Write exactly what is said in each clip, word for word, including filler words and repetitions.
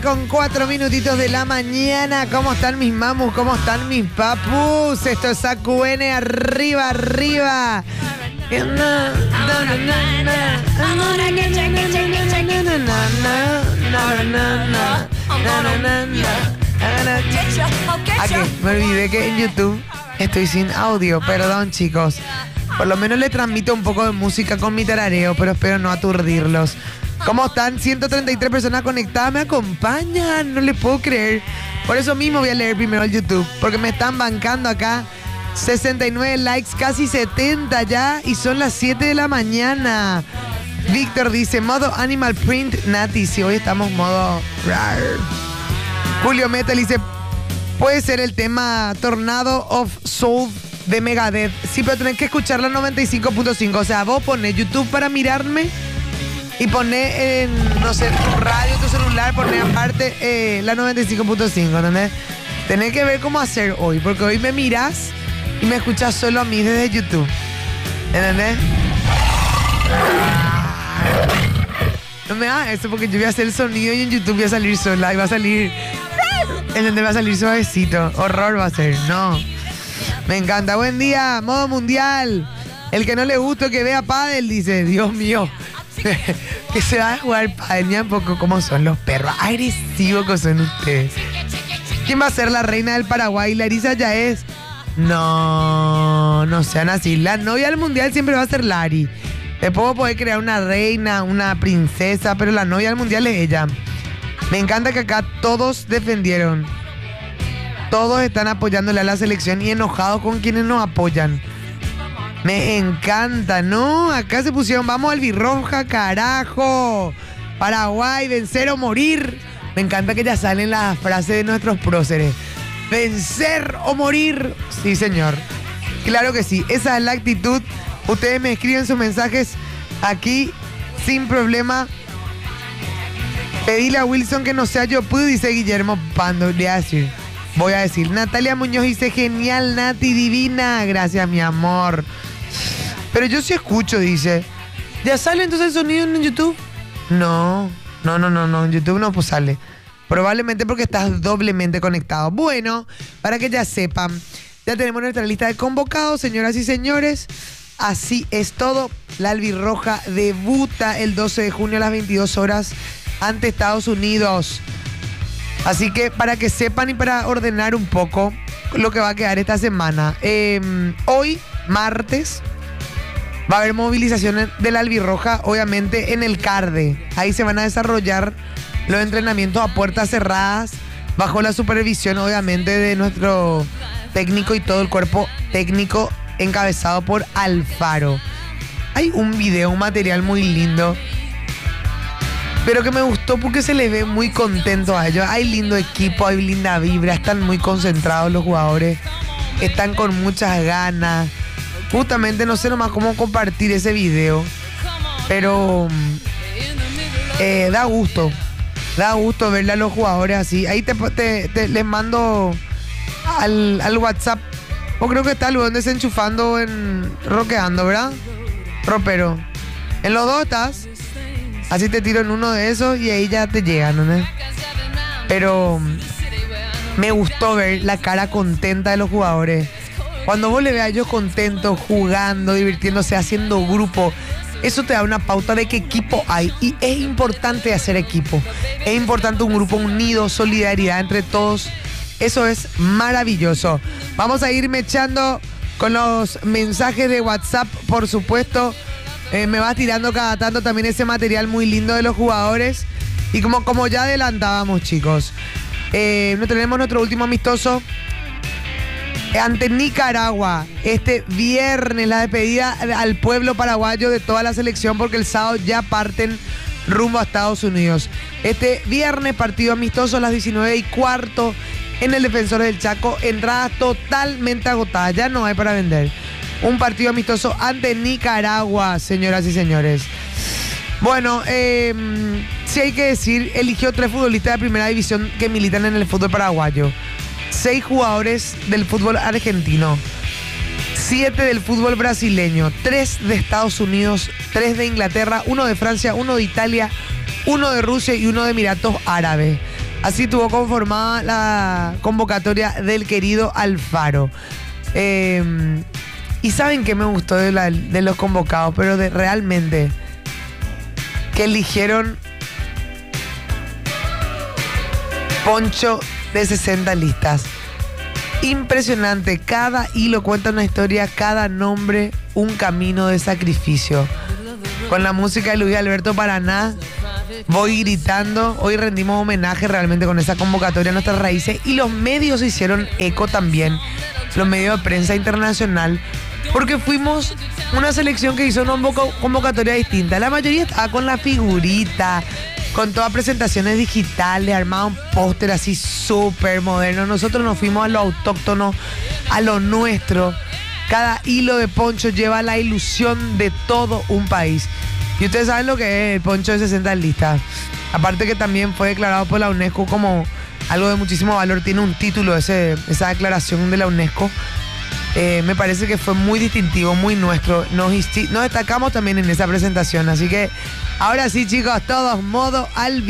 Con cuatro minutitos de la mañana. ¿Cómo están mis mamus? ¿Cómo están mis papus? Esto es A Q N, arriba, arriba. Aquí, me olvidé que en YouTube estoy sin audio. Perdón, chicos. Por lo menos le transmito un poco de música con mi tarareo, pero espero no aturdirlos. ¿Cómo están? ciento treinta y tres personas conectadas, me acompañan, no les puedo creer. Por eso mismo voy a leer primero el YouTube, porque me están bancando acá. sesenta y nueve likes, casi setenta ya, y son las siete de la mañana. Víctor dice, modo Animal Print, Nati, si hoy estamos modo rar. Julio Metal dice, puede ser el tema Tornado of Soul de Megadeth. Sí, pero tenés que escuchar la noventa y cinco punto cinco. O sea, vos ponés YouTube para mirarme y ponés en, no sé, tu radio, tu celular, ponés aparte eh, la noventa y cinco punto cinco, ¿entendés? Tenés que ver cómo hacer hoy, porque hoy me mirás y me escuchás solo a mí desde YouTube. ¿Entendés? No me hagas eso, porque yo voy a hacer el sonido y en YouTube voy a salir sola y va a salir... ¿Entendés? Va a salir suavecito. Horror va a ser, no. Me encanta. Buen día, modo mundial. El que no le gusta que vea pádel, dice, Dios mío. Que se va a jugar pádel, mira un poco cómo son los perros, agresivos que son ustedes. ¿Quién va a ser la reina del Paraguay? Larisa ya es. No, no sean así. La novia del mundial siempre va a ser Lari. Después voy a poder crear una reina, una princesa, pero la novia del mundial es ella. Me encanta que acá todos defendieron. Todos están apoyándole a la selección y enojados con quienes nos apoyan. Me encanta, ¿no? Acá se pusieron, vamos albirroja, carajo. Paraguay, vencer o morir. Me encanta que ya salen las frases de nuestros próceres. Vencer o morir. Sí, señor. Claro que sí, esa es la actitud. Ustedes me escriben sus mensajes aquí sin problema. Pedile a Wilson que no sea yo pude, dice Guillermo Pando. Voy a decir, voy a decir. Natalia Muñoz dice, genial, Nati, divina. Gracias, mi amor. Pero yo sí escucho, dice. ¿Ya sale entonces el sonido en YouTube? No, no, no, no, no. En YouTube no pues sale. Probablemente porque estás doblemente conectado. Bueno, para que ya sepan, ya tenemos nuestra lista de convocados, señoras y señores. Así es todo. La albirroja debuta el doce de junio a las veintidós horas ante Estados Unidos. Así que para que sepan y para ordenar un poco lo que va a quedar esta semana. Eh, hoy, martes, va a haber movilizaciones de la albirroja, obviamente en el CARDE. Ahí se van a desarrollar los entrenamientos a puertas cerradas, bajo la supervisión, obviamente, de nuestro técnico y todo el cuerpo técnico encabezado por Alfaro. Hay un video, un material muy lindo, pero que me gustó porque se les ve muy contentos a ellos. Hay lindo equipo, hay linda vibra, están muy concentrados los jugadores, están con muchas ganas. Justamente no sé nomás cómo compartir ese video, pero eh, da gusto, da gusto verle a los jugadores así. Ahí te, te, te les mando al, al WhatsApp, o creo que está el buen desenchufando en Roqueando, ¿verdad? Ropero. En los dos estás. Así te tiro en uno de esos y ahí ya te llegan, ¿no? Pero me gustó ver la cara contenta de los jugadores. Cuando vos le veas a ellos contentos, jugando, divirtiéndose, haciendo grupo, eso te da una pauta de qué equipo hay. Y es importante hacer equipo. Es importante un grupo unido, solidaridad entre todos. Eso es maravilloso. Vamos a irme echando con los mensajes de WhatsApp, por supuesto. Eh, me va tirando cada tanto también ese material muy lindo de los jugadores. Y como, como ya adelantábamos, chicos, eh, no tenemos nuestro último amistoso ante Nicaragua. Este viernes la despedida al pueblo paraguayo de toda la selección, porque el sábado ya parten rumbo a Estados Unidos. Este viernes partido amistoso a las diecinueve y cuarto en el Defensor del Chaco. Entradas totalmente agotadas, ya no hay para vender. Un partido amistoso ante Nicaragua, señoras y señores. Bueno, eh, sí hay que decir, eligió tres futbolistas de primera división que militan en el fútbol paraguayo. Seis jugadores del fútbol argentino. Siete del fútbol brasileño. Tres de Estados Unidos, tres de Inglaterra, uno de Francia, uno de Italia, uno de Rusia y uno de Emiratos Árabes. Así tuvo conformada la convocatoria del querido Alfaro. Eh, y saben que me gustó de, la, de los convocados, pero de realmente que eligieron Poncho de sesenta listas. Impresionante, cada hilo cuenta una historia, cada nombre un camino de sacrificio. Con la música de Luis Alberto Paraná, voy gritando. Hoy rendimos homenaje realmente con esa convocatoria a nuestras raíces y los medios hicieron eco también, los medios de prensa internacional, porque fuimos una selección que hizo una convocatoria distinta. La mayoría estaba con la figurita, con todas presentaciones digitales, armado un póster así súper moderno. Nosotros nos fuimos a lo autóctono, a lo nuestro. Cada hilo de poncho lleva la ilusión de todo un país. Y ustedes saben lo que es el poncho de sesenta listas. Aparte que también fue declarado por la UNESCO como algo de muchísimo valor. Tiene un título ese, esa declaración de la UNESCO. Eh, me parece que fue muy distintivo, muy nuestro. Nos, nos destacamos también en esa presentación. Así que ahora sí, chicos, todos modo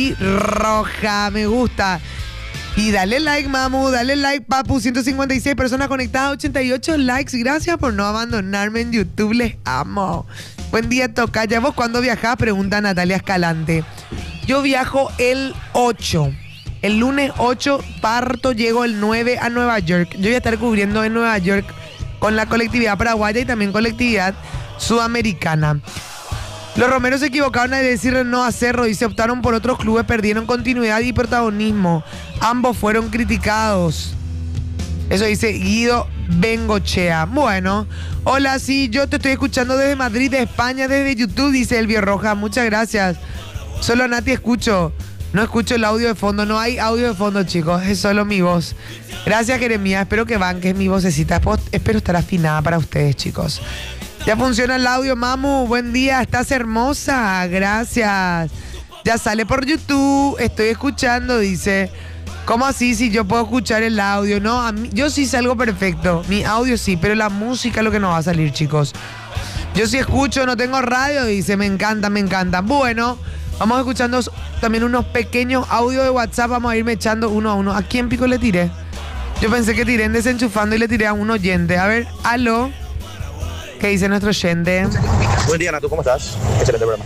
albirroja. Me gusta. Y dale like, mamu, dale like, papu. ciento cincuenta y seis personas conectadas, ochenta y ocho likes. Gracias por no abandonarme en YouTube. Les amo. Buen día, tocaya. ¿Vos cuándo viajás? Pregunta Natalia Escalante. Yo viajo el ocho. El lunes ocho parto, llego el nueve a Nueva York. Yo voy a estar cubriendo en Nueva York con la colectividad paraguaya y también colectividad sudamericana. Los romeros se equivocaron al decir no a Cerro y se optaron por otros clubes, perdieron continuidad y protagonismo. Ambos fueron criticados. Eso dice Guido Bengochea. Bueno, hola, sí, yo te estoy escuchando desde Madrid, de España, desde YouTube, dice Elvio Roja. Muchas gracias. Solo a Nati escucho. No escucho el audio de fondo, no hay audio de fondo, chicos, es solo mi voz. Gracias, Jeremías, espero que banques mi vocecita. Espero estar afinada para ustedes, chicos. Ya funciona el audio, mamu. Buen día, estás hermosa. Gracias. Ya sale por YouTube. Estoy escuchando, dice. ¿Cómo así? Si yo puedo escuchar el audio. No, a mí, yo sí salgo perfecto. Mi audio sí, pero la música es lo que no va a salir, chicos. Yo sí escucho, no tengo radio, dice. Me encanta, me encanta. Bueno, vamos escuchando también unos pequeños audios de WhatsApp. Vamos a irme echando uno a uno. ¿A quién pico le tiré? Yo pensé que tiré en desenchufando y le tiré a un oyente. A ver, aló. ¿Qué dice nuestro oyente? Buen día, Natu, ¿cómo estás? Excelente programa.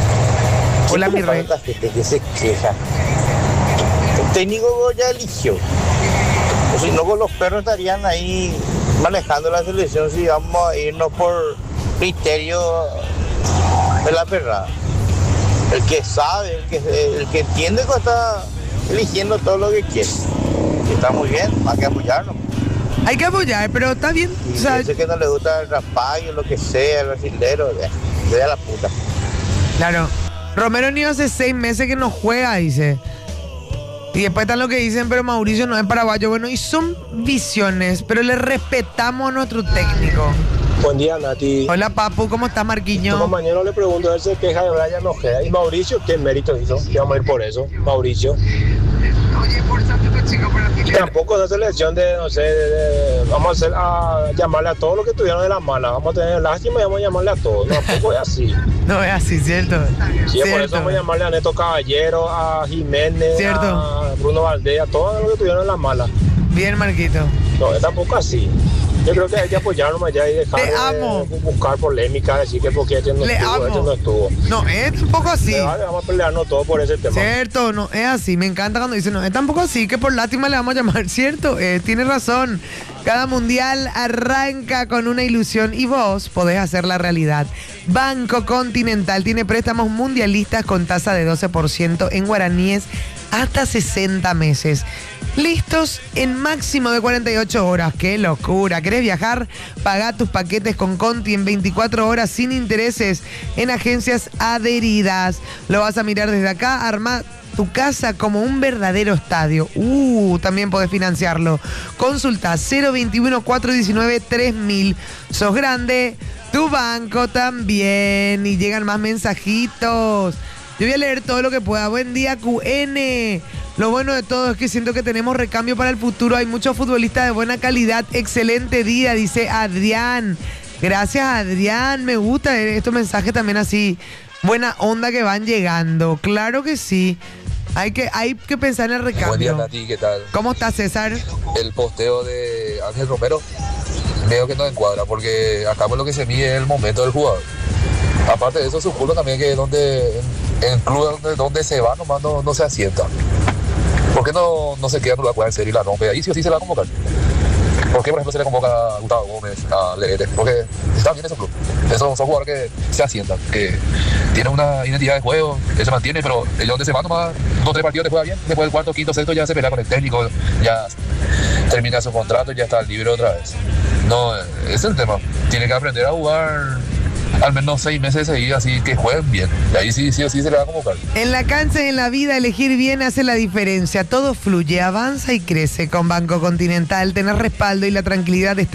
Hola, mi rey. Que se queja. El técnico ya eligió. O si no, los perros estarían ahí manejando la selección si vamos a irnos por criterio de la perrada. El que sabe, el que, el que entiende que está eligiendo todo lo que quiere. Y está muy bien, hay que apoyarnos. Hay que apoyar, pero está bien. Y o sea, dice que no le gusta el rapayo, lo que sea, el brasilero, le da la puta. Claro. Romero ni hace seis meses que no juega, dice. Y después están lo que dicen, pero Mauricio no es paraguayo. Bueno, y son visiones, pero le respetamos a nuestro técnico. Buen día, Nati. Hola, papu, ¿cómo está, Marquiño? Como mañana le pregunto a él se queja de Brian Ojeda. ¿Y Mauricio qué mérito hizo? Y vamos a ir por eso, Mauricio. Y tampoco esa selección de, no sé, de, de, vamos a, hacer, a llamarle a todos los que tuvieron de la mala. Vamos a tener lástima y vamos a llamarle a todos. No, tampoco es así. No es así, ¿cierto? Sí, por eso vamos a llamarle a Neto Caballero, a Jiménez, ¿cierto? A Bruno Valdés, a todos los que tuvieron de la mala. Bien, Marquito. No, es tampoco así. Yo creo que hay que apoyarnos allá y dejar Te amo. de buscar polémica, decir que porque este no Le estuvo, amo. este no estuvo. No, es tampoco así. Le vale, vamos a pelearnos todos por ese tema. Cierto, no, es así. Me encanta cuando dicen, no, es tampoco así, que por lástima le vamos a llamar. Cierto, eh, tiene razón. Cada mundial arranca con una ilusión y vos podés hacerla realidad. Banco Continental tiene préstamos mundialistas con tasa de doce por ciento en guaraníes hasta sesenta meses. Listos en máximo de cuarenta y ocho horas. ¡Qué locura! ¿Querés viajar? Pagá tus paquetes con Conti en veinticuatro horas sin intereses en agencias adheridas. Lo vas a mirar desde acá. Armá tu casa como un verdadero estadio. Uh, también podés financiarlo. Consulta cero veintiuno, cuatrocientos diecinueve, tres mil. ¿Sos grande? Tu banco también. Y llegan más mensajitos. Yo voy a leer todo lo que pueda. Buen día, Q N. Lo bueno de todo es que siento que tenemos recambio para el futuro. Hay muchos futbolistas de buena calidad. Excelente día, dice Adrián. Gracias, Adrián. Me gusta estos mensajes también así. Buena onda que van llegando. Claro que sí. Hay que, hay que pensar en el recambio. Buen día, Nati, ¿qué tal? ¿Cómo está, César? El posteo de Ángel Romero veo que no encuadra, porque acá por lo que se mide es el momento del jugador. Aparte de eso, su fútbol también que donde en el club donde, donde se va nomás no, no se asienta. ¿Por qué no, no se queda, no la juega en serio y la rompe? Ahí sí o sí se la va a convocar. ¿Por qué, por ejemplo, se le convoca a Gustavo Gómez, a Leete? Porque está bien ese club. Esos son jugadores que se asientan, que tienen una identidad de juego, él se mantiene, pero ellos donde se van nomás, dos o tres partidos te juega bien, después del cuarto, quinto, sexto ya se pelea con el técnico, ya termina su contrato y ya está libre otra vez. No, ese es el tema. Tiene que aprender a jugar al menos seis meses seguidos, así que jueguen bien. Y ahí sí, sí o sí se le va a convocar. En la cancha y en la vida, elegir bien hace la diferencia. Todo fluye, avanza y crece. Con Banco Continental tenés respaldo y la tranquilidad de estar